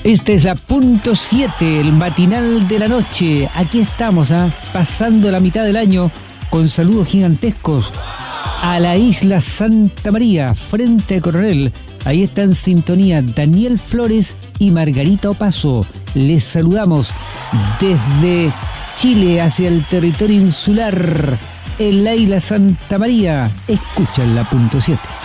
Esta es la punto 7, el matinal de la noche. Aquí estamos, pasando la mitad del año con saludos gigantescos a la isla Santa María, frente a Coronel. Ahí está en sintonía Daniel Flores y Margarita Opaso. Les saludamos desde Chile hacia el territorio insular en la isla Santa María. Escuchan la punto 7.